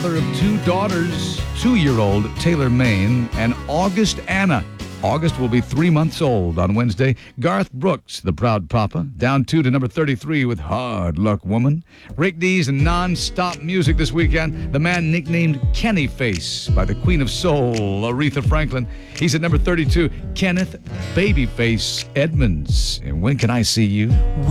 Mother of two daughters, 2-year-old Taylor Maine and August Anna. August will be 3 months old on Wednesday. Garth Brooks, the proud papa, down 2 to number 33 with Hard Luck Woman. Rick Dees and non-stop music this weekend. The man nicknamed Kenny Face by the Queen of Soul, Aretha Franklin. He's at number 32. Kenneth Babyface Edmonds. And When Can I See You?